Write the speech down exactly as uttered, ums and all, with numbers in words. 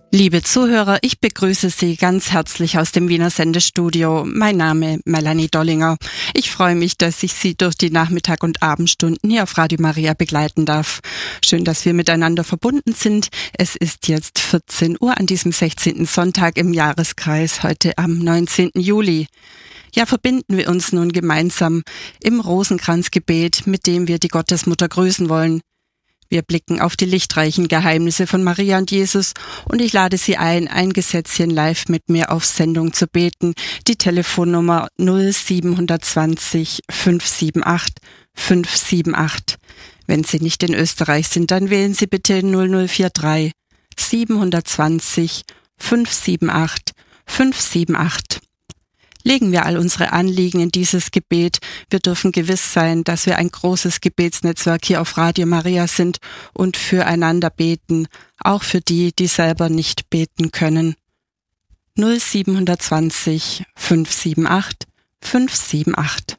Liebe Zuhörer, ich begrüße Sie ganz herzlich aus dem Wiener Sendestudio. Mein Name Melanie Dollinger. Ich freue mich, dass ich Sie durch die Nachmittag- und Abendstunden hier auf Radio Maria begleiten darf. Schön, dass wir miteinander verbunden sind. Es ist jetzt vierzehn Uhr an diesem sechzehnten Sonntag im Jahreskreis, heute am neunzehnten Juli. Ja, verbinden wir uns nun gemeinsam im Rosenkranzgebet, mit dem wir die Gottesmutter grüßen wollen. Wir blicken auf die lichtreichen Geheimnisse von Maria und Jesus und ich lade Sie ein, ein Gesetzchen live mit mir auf Sendung zu beten. Die Telefonnummer null sieben zwei null fünf sieben acht fünf sieben acht. Wenn Sie nicht in Österreich sind, dann wählen Sie bitte null null vier drei sieben zwei null fünf sieben acht fünf sieben acht. Legen wir all unsere Anliegen in dieses Gebet. Wir dürfen gewiss sein, dass wir ein großes Gebetsnetzwerk hier auf Radio Maria sind und füreinander beten, auch für die, die selber nicht beten können. null sieben zwei null fünf sieben acht fünf sieben acht.